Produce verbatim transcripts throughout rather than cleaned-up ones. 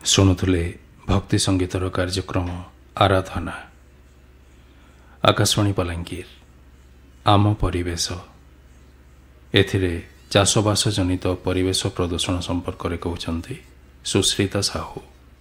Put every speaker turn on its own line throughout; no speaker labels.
ଶୁଣୁଥିଲେ ଭକ୍ତି ସଙ୍ଗୀତର କାର୍ଯ୍ୟକ୍ରମ ଆରାଧନା। ଆକାଶବାଣୀ ବଲାଙ୍ଗୀର। ଆମ ପରିବେଶ, ଏଥିରେ ଚାଷବାସ ଜନିତ ପରିବେଶ ପ୍ରଦୂଷଣ ସମ୍ପର୍କରେ କହୁଛନ୍ତି ସୁଶ୍ରୀତା ସାହୁ।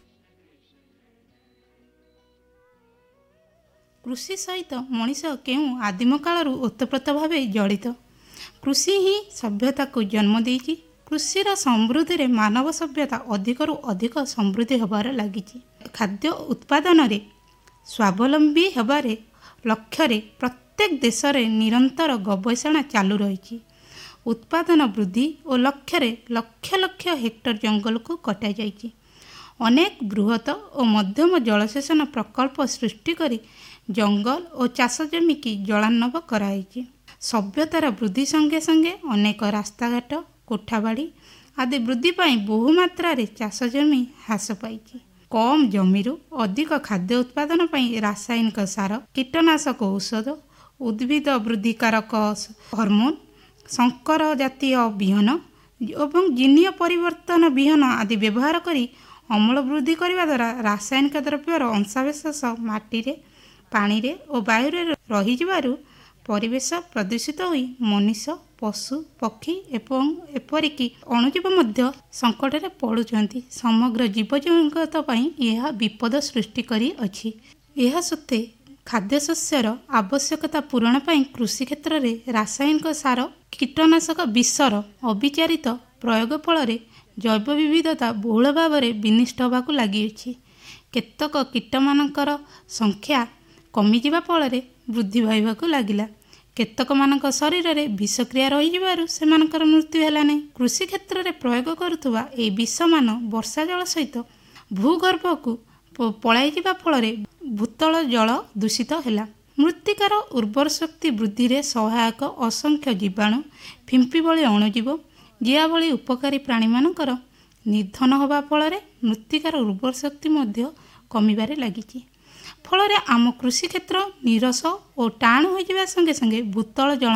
କୃଷି ସହିତ ମଣିଷ କେଉଁ ଆଦିମ କାଳରୁ ଓତପ୍ରୋତ ଭାବେ ଜଡ଼ିତ। କୃଷି ହିଁ ସଭ୍ୟତାକୁ ଜନ୍ମ ଦେଇଛି। କୃଷିର ସମୃଦ୍ଧିରେ ମାନବ ସଭ୍ୟତା ଅଧିକରୁ ଅଧିକ ସମୃଦ୍ଧି ହେବାରେ ଲାଗିଛି। ଖାଦ୍ୟ ଉତ୍ପାଦନରେ ସ୍ୱାବଲମ୍ବୀ ହେବାରେ ଲକ୍ଷ୍ୟରେ ପ୍ରତ୍ୟେକ ଦେଶରେ ନିରନ୍ତର ଗବେଷଣା ଚାଲୁ ରହିଛି। ଉତ୍ପାଦନ ବୃଦ୍ଧି ଓ ଲକ୍ଷ୍ୟରେ ଲକ୍ଷ ଲକ୍ଷ ହେକ୍ଟର ଜଙ୍ଗଲକୁ କଟାଯାଇଛି। ଅନେକ ବୃହତ ଓ ମଧ୍ୟମ ଜଳସେଚନ ପ୍ରକଳ୍ପ ସୃଷ୍ଟି କରି ଜଙ୍ଗଲ ଓ ଚାଷ ଜମିକି ଜଳାର୍ଣ୍ଣବ କରାଯାଇଛି। ସଭ୍ୟତାର ବୃଦ୍ଧି ସଙ୍ଗେ ସଙ୍ଗେ ଅନେକ ରାସ୍ତାଘାଟ, କୋଠାବାଡ଼ି ଆଦି ବୃଦ୍ଧି ପାଇଁ ବହୁ ମାତ୍ରାରେ ଚାଷ ଜମି ହ୍ରାସ ପାଇଛି। କମ୍ ଜମିରୁ ଅଧିକ ଖାଦ୍ୟ ଉତ୍ପାଦନ ପାଇଁ ରାସାୟନିକ ସାର, କୀଟନାଶକ ଔଷଧ, ଉଦ୍ଭିଦ ବୃଦ୍ଧିକାରକ ହରମୋନ, ସଂକର ଜାତୀୟ ବିହନ ଏବଂ ଜିନୀୟ ପରିବର୍ତ୍ତନ ବିହନ ଆଦି ବ୍ୟବହାର କରି ଅମଳ ବୃଦ୍ଧି କରିବା ଦ୍ୱାରା ରାସାୟନିକ ଦ୍ରବ୍ୟର ଅଂଶାବିଶେଷ ମାଟିରେ, ପାଣିରେ ଓ ବାୟୁରେ ରହିଯିବାରୁ ପରିବେଶ ପ୍ରଦୂଷିତ ହୋଇ ମଣିଷ, ପଶୁ, ପକ୍ଷୀ ଏବଂ ଏପରିକି ଅଣୁଜୀବ ମଧ୍ୟ ସଙ୍କଟରେ ପଡ଼ୁଛନ୍ତି। ସମଗ୍ର ଜୀବଜଗତ ପାଇଁ ଏହା ବିପଦ ସୃଷ୍ଟି କରିଅଛି। ଏହା ସତ୍ତ୍ୱେ ଖାଦ୍ୟଶସ୍ୟର ଆବଶ୍ୟକତା ପୂରଣ ପାଇଁ କୃଷି କ୍ଷେତ୍ରରେ ରାସାୟନିକ ସାର, କୀଟନାଶକ ବିଷର ଅବିଚାରିତ ପ୍ରୟୋଗ ଫଳରେ ଜୈବ ବିବିଧତା ବହୁଳ ଭାବରେ ବିନଷ୍ଟ ହେବାକୁ ଲାଗିଅଛି। କେତେକ କୀଟମାନଙ୍କର ସଂଖ୍ୟା କମିଯିବା ଫଳରେ ବୃଦ୍ଧି ପାଇବାକୁ ଲାଗିଲା। କେତେକମାନଙ୍କ ଶରୀରରେ ବିଷକ୍ରିୟା ରହିଯିବାରୁ ସେମାନଙ୍କର ମୃତ୍ୟୁ ହେଲା ନାହିଁ। କୃଷି କ୍ଷେତ୍ରରେ ପ୍ରୟୋଗ କରୁଥିବା ଏହି ବିଷମାନ ବର୍ଷା ଜଳ ସହିତ ଭୂଗର୍ଭକୁ ପଳାଇଯିବା ଫଳରେ ଭୂତଳ ଜଳ ଦୂଷିତ ହେଲା। ମୃତ୍ତିକାର ଉର୍ବର ଶକ୍ତି ବୃଦ୍ଧିରେ ସହାୟକ ଅସଂଖ୍ୟ ଜୀବାଣୁ, ଫିମ୍ପି ଭଳି ଅଣୁଜୀବ, ଜିଆ ଭଳି ଉପକାରୀ ପ୍ରାଣୀମାନଙ୍କର ନିଧନ ହେବା ଫଳରେ ମୃତ୍ତିକାର ଉର୍ବର ଶକ୍ତି ମଧ୍ୟ କମିବାରେ ଲାଗିଛି। ଫଳରେ ଆମ କୃଷି କ୍ଷେତ୍ର ନୀରସ ଓ ଟାଣ ହୋଇଯିବା ସଙ୍ଗେ ସଙ୍ଗେ ଭୂତଳ ଜଳ